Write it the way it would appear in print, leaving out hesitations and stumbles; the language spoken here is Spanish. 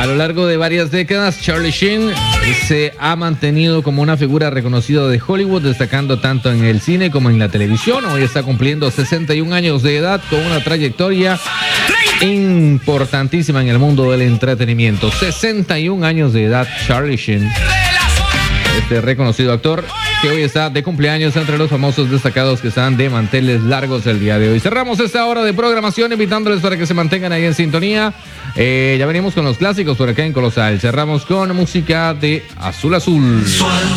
A lo largo de varias décadas, Charlie Sheen se ha mantenido como una figura reconocida de Hollywood, destacando tanto en el cine como en la televisión. Hoy está cumpliendo 61 años de edad con una trayectoria importantísima en el mundo del entretenimiento. 61 años de edad, Charlie Sheen, este reconocido actor que hoy está de cumpleaños entre los famosos destacados que están de manteles largos el día de hoy. Cerramos esta hora de programación invitándoles para que se mantengan ahí en sintonía. Ya venimos con los clásicos por acá en Colosal. Cerramos con música de Azul Azul.